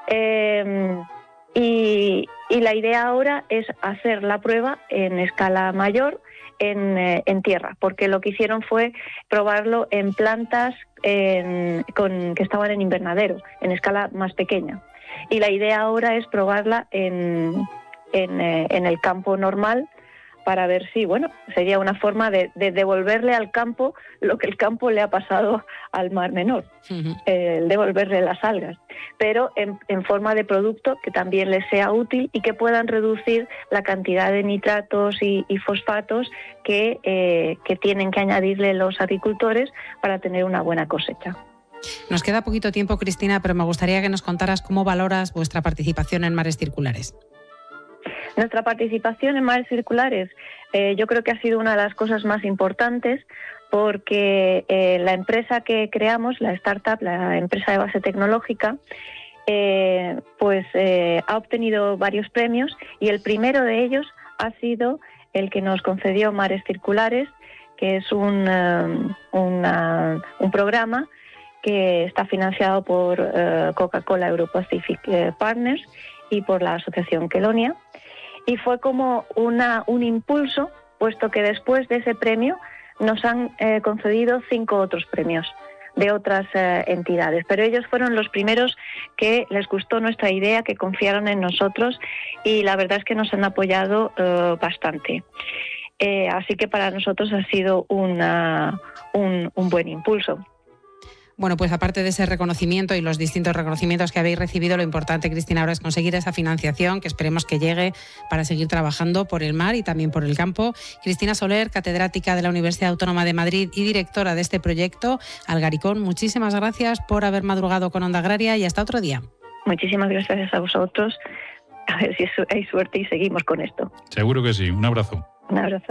Y la idea ahora es hacer la prueba en escala mayor en tierra, porque lo que hicieron fue probarlo en plantas que estaban en invernadero, en escala más pequeña. Y la idea ahora es probarla en el campo normal, para ver si, sería una forma de devolverle al campo lo que el campo le ha pasado al Mar Menor, devolverle las algas, pero en forma de producto que también les sea útil y que puedan reducir la cantidad de nitratos y fosfatos que tienen que añadirle los agricultores para tener una buena cosecha. Nos queda poquito tiempo, Cristina, pero me gustaría que nos contaras cómo valoras vuestra participación en Mares Circulares. Nuestra participación en Mares Circulares yo creo que ha sido una de las cosas más importantes, porque la empresa que creamos, la startup, la empresa de base tecnológica, ha obtenido varios premios, y el primero de ellos ha sido el que nos concedió Mares Circulares, que es un programa que está financiado por Coca-Cola Europacific Partners y por la Asociación Kelonia. Y fue como un impulso, puesto que después de ese premio nos han concedido 5 otros premios de otras entidades. Pero ellos fueron los primeros que les gustó nuestra idea, que confiaron en nosotros, y la verdad es que nos han apoyado bastante. Así que para nosotros ha sido un buen impulso. Bueno, pues aparte de ese reconocimiento y los distintos reconocimientos que habéis recibido, lo importante, Cristina, ahora es conseguir esa financiación que esperemos que llegue para seguir trabajando por el mar y también por el campo. Cristina Soler, catedrática de la Universidad Autónoma de Madrid y directora de este proyecto, Algaricón, muchísimas gracias por haber madrugado con Onda Agraria y hasta otro día. Muchísimas gracias a vosotros. A ver si hay suerte y seguimos con esto. Seguro que sí. Un abrazo. Un abrazo.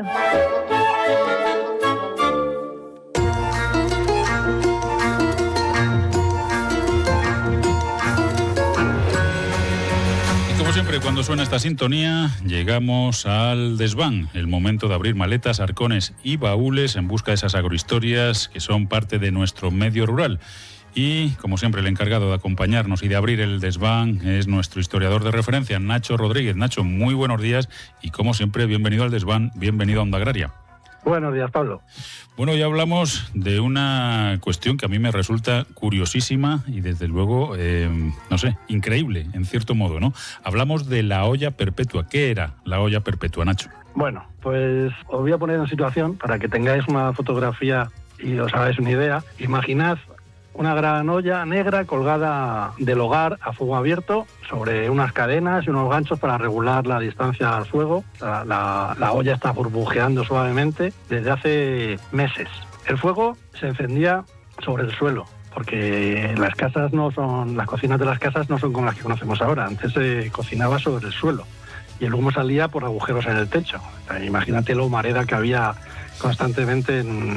Siempre cuando suena esta sintonía llegamos al desván, el momento de abrir maletas, arcones y baúles en busca de esas agrohistorias que son parte de nuestro medio rural. Y como siempre el encargado de acompañarnos y de abrir el desván es nuestro historiador de referencia, Nacho Rodríguez. Nacho, muy buenos días y como siempre bienvenido al desván, bienvenido a Onda Agraria. Buenos días, Pablo. Bueno, ya hablamos de una cuestión que a mí me resulta curiosísima y desde luego, increíble, en cierto modo, ¿no? Hablamos de la olla perpetua. ¿Qué era la olla perpetua, Nacho? Bueno, pues os voy a poner en situación para que tengáis una fotografía y os hagáis una idea. Imaginad una gran olla negra colgada del hogar a fuego abierto sobre unas cadenas y unos ganchos para regular la distancia al fuego. La olla está burbujeando suavemente desde hace meses. El fuego se encendía sobre el suelo, porque las cocinas de las casas no son como las que conocemos ahora. Antes se cocinaba sobre el suelo y el humo salía por agujeros en el techo. Imagínate la humareda que había constantemente en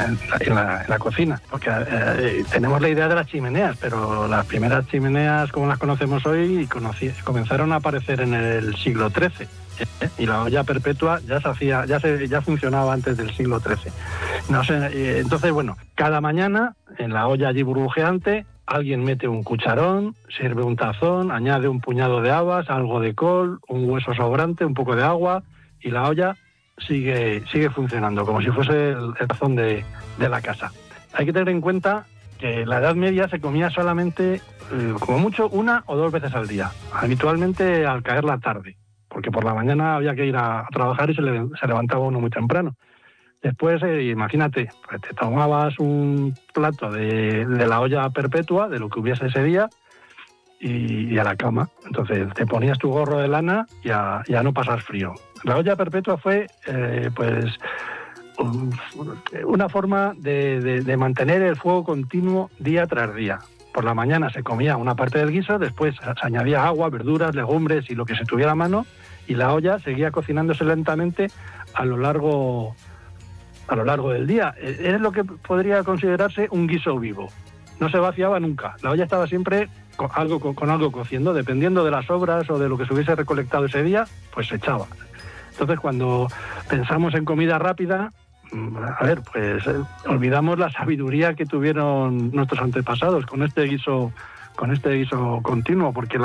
la cocina, porque tenemos la idea de las chimeneas, pero las primeras chimeneas como las conocemos hoy comenzaron a aparecer en el siglo XIII, y la olla perpetua ya funcionaba antes del siglo XIII. Entonces, cada mañana en la olla allí burbujeante alguien mete un cucharón, sirve un tazón, añade un puñado de habas, algo de col, un hueso sobrante, un poco de agua, y la olla sigue funcionando como si fuese el tazón de la casa. Hay que tener en cuenta que en la Edad Media se comía solamente, como mucho, 1 o 2 veces al día, habitualmente al caer la tarde, porque por la mañana había que ir a trabajar y se levantaba uno muy temprano. Después, imagínate, pues te tomabas un plato de la olla perpetua, de lo que hubiese ese día, y a la cama. Entonces te ponías tu gorro de lana y a no pasar frío. La olla perpetua fue una forma de mantener el fuego continuo día tras día. Por la mañana se comía una parte del guiso, después se añadía agua, verduras, legumbres y lo que se tuviera a mano, y la olla seguía cocinándose lentamente a lo largo del día. Es lo que podría considerarse un guiso vivo. No se vaciaba nunca. La olla estaba siempre con algo cociendo, dependiendo de las obras o de lo que se hubiese recolectado ese día, pues se echaba. Entonces, cuando pensamos en comida rápida, olvidamos la sabiduría que tuvieron nuestros antepasados con este guiso continuo, porque